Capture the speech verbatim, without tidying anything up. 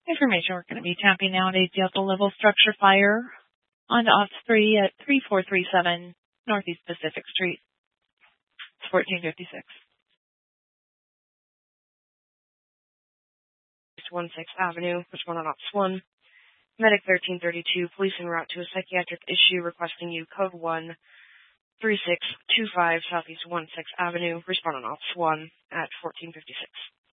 Information, we're going to be tapping out a Delta level structure fire on Ops three at three four three seven Northeast Pacific Street. It's fourteen fifty-six. one sixth Avenue, respond on Ops one. Medic thirteen thirty-two, police en route to a psychiatric issue requesting you code one three six two five Southeast one sixth Avenue, respond on Ops one at fourteen fifty-six.